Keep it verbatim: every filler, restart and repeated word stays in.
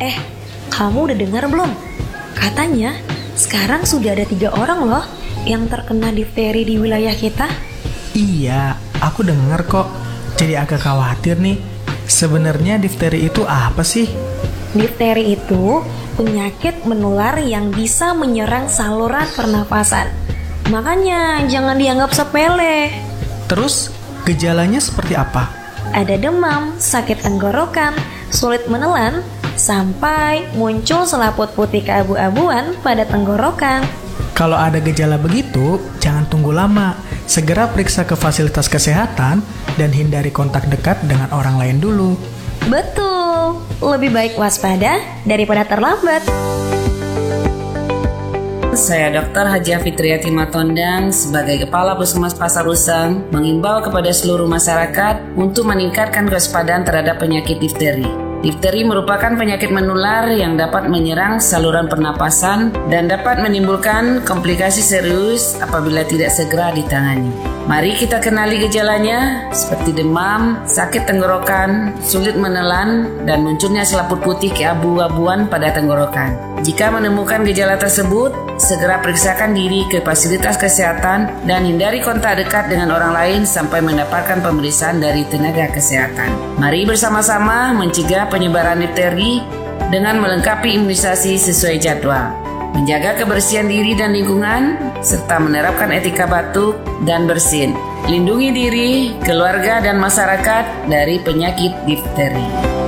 Eh, kamu udah dengar belum? Katanya sekarang sudah ada tiga orang loh yang terkena difteri di wilayah kita. Iya, aku dengar kok. Jadi agak khawatir nih. Sebenarnya difteri itu apa sih? Difteri itu penyakit menular yang bisa menyerang saluran pernapasan. Makanya jangan dianggap sepele. Terus gejalanya seperti apa? Ada demam, sakit tenggorokan, sulit menelan, sampai muncul selaput putih keabu-abuan pada tenggorokan. Kalau ada gejala begitu, jangan tunggu lama. Segera periksa ke fasilitas kesehatan dan hindari kontak dekat dengan orang lain dulu. Betul, lebih baik waspada daripada terlambat. Saya Dokter Hajah Fitriati Matondang sebagai Kepala Puskesmas Pasar Usang mengimbau kepada seluruh masyarakat untuk meningkatkan kewaspadaan terhadap penyakit difteri. Difteri merupakan penyakit menular yang dapat menyerang saluran pernapasan dan dapat menimbulkan komplikasi serius apabila tidak segera ditangani. Mari kita kenali gejalanya seperti demam, sakit tenggorokan, sulit menelan, dan munculnya selaput putih keabu-abuan pada tenggorokan. Jika menemukan gejala tersebut, segera periksakan diri ke fasilitas kesehatan dan hindari kontak dekat dengan orang lain sampai mendapatkan pemeriksaan dari tenaga kesehatan. Mari bersama-sama mencegah penyebaran difteri dengan melengkapi imunisasi sesuai jadwal, menjaga kebersihan diri dan lingkungan, serta menerapkan etika batuk dan bersin. Lindungi diri, keluarga, dan masyarakat dari penyakit difteri.